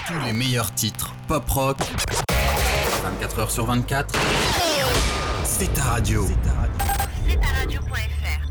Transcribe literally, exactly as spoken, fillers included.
Tous les meilleurs titres pop-rock, vingt-quatre heures sur vingt-quatre, c'est ta radio. C'est ta radio. c'est ta radio point f r.